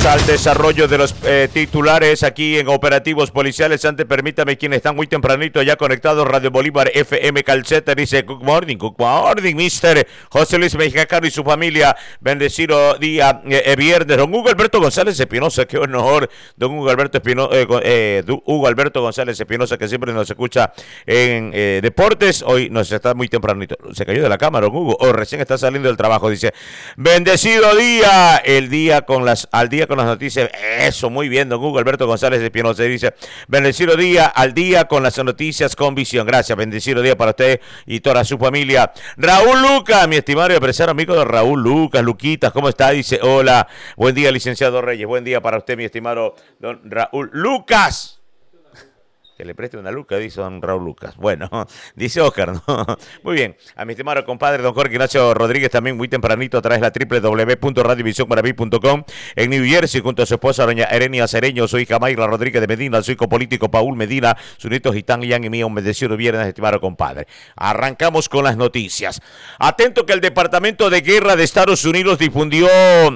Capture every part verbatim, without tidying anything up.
al desarrollo de los eh, titulares aquí en Operativos Policiales. Antes, permítame, quienes están muy tempranito ya conectados, Radio Bolívar F M Calceta, dice good morning, good morning, mister José Luis Mexicano y su familia. Bendecido día, eh, eh, viernes. Don Hugo Alberto González Espinosa, qué honor. Don Hugo Alberto Espinosa, eh, eh, Hugo Alberto González Espinosa, que siempre nos escucha en eh, Deportes. Hoy nos está muy tempranito. Se cayó de la cámara, don Hugo, o recién está saliendo del trabajo. Dice, bendecido día, el día con las, al día con las noticias. Eso, muy bien, don Hugo Alberto González Espinosa. Dice, bendecido día, al día con las noticias con visión. Gracias, bendecido día para usted y toda su familia. Raúl Lucas, mi estimado y apreciado amigo de Raúl Lucas, Luquitas, ¿cómo está? Dice, hola, buen día, licenciado Reyes, buen día para usted, mi estimado don Raúl Lucas. Que le preste una luca, dice don Raúl Lucas. Bueno, dice Oscar, ¿no? Muy bien. A mi estimado compadre, don Jorge Ignacio Rodríguez, también muy tempranito a través de la doble u doble u doble u punto radio visión maraví punto com en New Jersey, junto a su esposa, doña Erenia Cereño, su hija Mayra Rodríguez de Medina, su hijo político Paul Medina, su nieto Gitán Yang y mío, un bendecido viernes, estimado compadre. Arrancamos con las noticias. Atento que el Departamento de Guerra de Estados Unidos difundió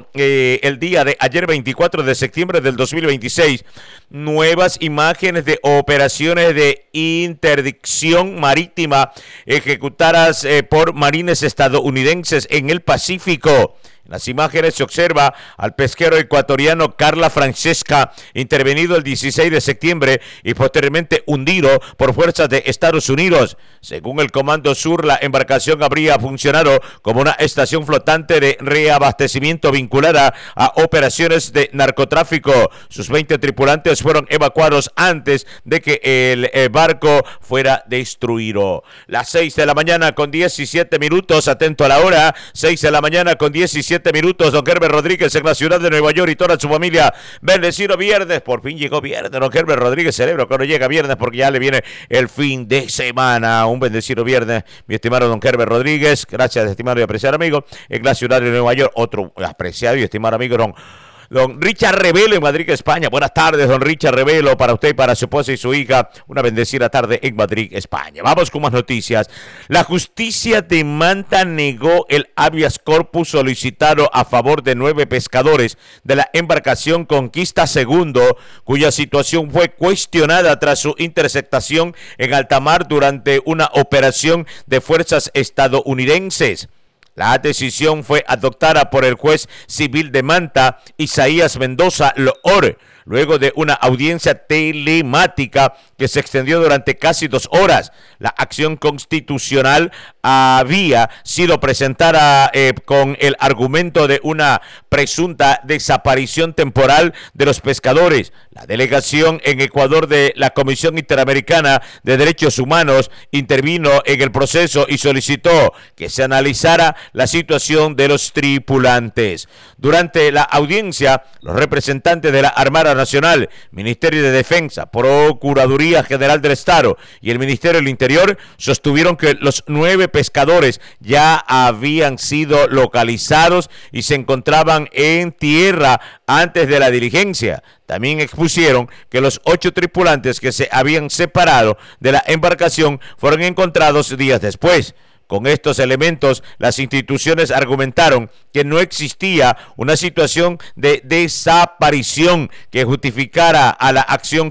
eh, el día de ayer, veinticuatro de septiembre del dos mil veintiséis, nuevas imágenes de operaciones de interdicción marítima ejecutadas eh, por marines estadounidenses en el Pacífico. En las imágenes se observa al pesquero ecuatoriano Carla Francesca, intervenido el dieciséis de septiembre y posteriormente hundido por fuerzas de Estados Unidos. Según el Comando Sur, la embarcación habría funcionado como una estación flotante de reabastecimiento vinculada a operaciones de narcotráfico. Sus veinte tripulantes fueron evacuados antes de que el, el barco fuera destruido. Las seis de la mañana con diecisiete minutos, atento a la hora, seis de la mañana con diecisiete minutos, don Herbert Rodríguez en la ciudad de Nueva York y toda su familia. Bendecido viernes, por fin llegó viernes, don Herbert Rodríguez, celebro cuando llega viernes porque ya le viene el fin de semana. Un bendecido viernes, mi estimado don Herbert Rodríguez, gracias, estimado y apreciado amigo, en la ciudad de Nueva York. Otro apreciado y estimado amigo, don Don Richard Revelo en Madrid, España. Buenas tardes, don Richard Revelo, para usted, para su esposa y su hija. Una bendecida tarde en Madrid, España. Vamos con más noticias. La justicia de Manta negó el habeas corpus solicitado a favor de nueve pescadores de la embarcación Conquista Segundo, cuya situación fue cuestionada tras su interceptación en alta mar durante una operación de fuerzas estadounidenses. La decisión fue adoptada por el juez civil de Manta, Isaías Mendoza Loor, luego de una audiencia telemática que se extendió durante casi dos horas. La acción constitucional había sido presentada eh, con el argumento de una presunta desaparición temporal de los pescadores. La delegación en Ecuador de la Comisión Interamericana de Derechos Humanos intervino en el proceso y solicitó que se analizara la situación de los tripulantes. Durante la audiencia, los representantes de la Armada Nacional, Ministerio de Defensa, Procuraduría General del Estado y el Ministerio del Interior sostuvieron que los nueve pescadores ya habían sido localizados y se encontraban en tierra antes de la diligencia. También expusieron que los ocho tripulantes que se habían separado de la embarcación fueron encontrados días después. Con estos elementos, las instituciones argumentaron que no existía una situación de desaparición que justificara a la acción